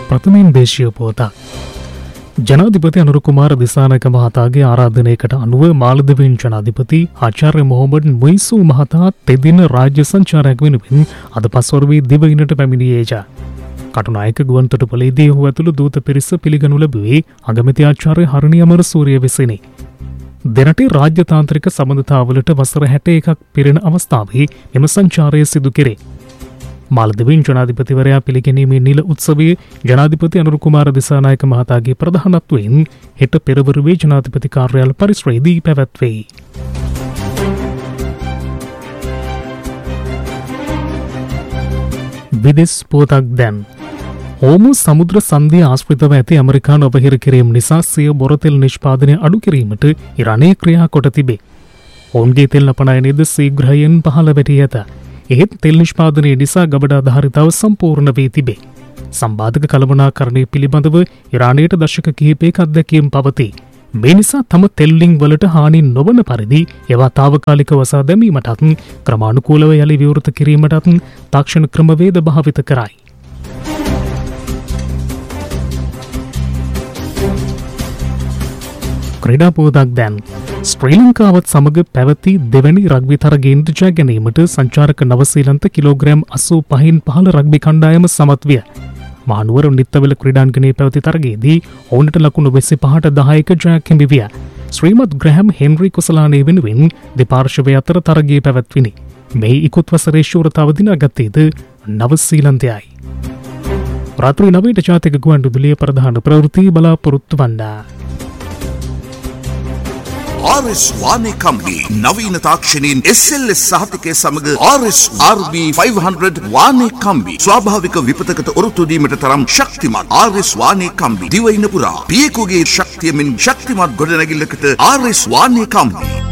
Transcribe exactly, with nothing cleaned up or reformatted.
ප්‍රථමයෙන් දේශීය පුවතක්. ජනාධිපති අනුර කුමාර දිසානායක මහතාගේ ආරාධනයකට අනුව මාලදිවයින් ජනාධිපති ආචාර්ය මොහොමඩ් මුයිසු මහතා තෙදින රාජ්‍ය සංචාරයක් වෙනුවෙන් අද පස්වරුවේ දිවයිනට පැමිණියේය. කටුනායක ගුවන්තොටුපළේදී ඔහු ඇතුළු දූත පිරිස පිළිගනු ලැබුවේ අගමැති ආචාර්ය හරණි අමරසූරිය විසිනි. දෙරටේ රාජ්‍යතාන්ත්‍රික සබඳතාවලට වසර හැට එකක් පිරෙන අවස්ථාවේ එම සංචාරය සිදු කෙරේ. මාලදිවයින් ජනාධිපතිවරයා පිළිගැනීමේ නිල උත්සවයේ ජනාධිපති අනුර කුමාර දිසානායක මහතාගේ ප්‍රධානත්වයෙන් හෙට පෙරවරුවේ ජනාධිපති කාර්යාල පරිසරයේදී පැවැත්වෙයි. විදෙස් පුවතක් දැන්. හෝමු සමුද්‍ර සන්ධිය ආශ්‍රිතව ඇති ඇමරිකානු අවහිර කිරීම නිසා සිය බොරතෙල් නිෂ්පාදනය අඩු කිරීමට ඉරානය ක්‍රියා කොට තිබේ. ඔවුන්ගේ තෙල් අපනයනයද සීග්‍රහයෙන් පහළ වැටී ඇත. එහෙත් තෙල් නිෂ්පාදනය නිසා ගබඩා ධාරිතාව සම්පූර්ණ වී තිබේ. සම්බාධක කළමනාකරණය පිළිබඳව ඉරානයට දශක කිහිපයක අත්දැකීම් පවතී. මේ නිසා තම තෙල්ලිං වලට හානි නොවන පරිදි ඒවා තාවකාලික වසා දැමීමටත් ක්‍රමානුකූලව යළි විවෘත කිරීමටත් තාක්ෂණ ක්‍රමවේද භාවිත කරයි. ක්‍රීඩා පුවතක් දැන්. ශ්‍රී ලංකාවත් සමග පැවති දෙවැනි රග්බි තරගයෙන්ට ජය ගැනීමට සංචාරක නවසීලන්ත කිලෝග්‍රෑම් අසූ පහෙන් පහළ රග්බි කණ්ඩායම සමත් විය. මහනුවර නිත්තවල ක්‍රීඩාංගණයේ පැවති තරගයේදී ඔවුන්ට ලකුණු වෙසි පහට දහයක ජයක් හිමි විය. ශ්‍රීමත් ග්‍රැහම් හෙන්රි කුසලානේ වෙනුවෙන් දෙපාර්ශවය අතර තරගය පැවැත්විනි. මේ ඉකුත් වසරේ ශූරතාව දිනාගත්තේද නවසීලන්තයයි. රාත්‍රී නවයට ජාතික ගුවන්විදුලියේ ප්‍රධාන ප්‍රවෘත්ති බලාපොරොත්තු වන්නා. ආර් එස් වානේ කම්පනි නවීන තාක්ෂණයෙන් එස් එල් එස් සහතිකය සමග ආර් එස් ආර් බී පන්සිය වානේ කම්බි ස්වාභාවික විපතකට ඔරොත්තු දීමට තරම් ශක්තිමත් ආර් එස් වානේ කම්බි දිවයින පුරා පියෙකුගේ ශක්තියමින් ශක්තිමත් ගොඩනැගිල්ලකට ආර් එස් වානේ කම්බි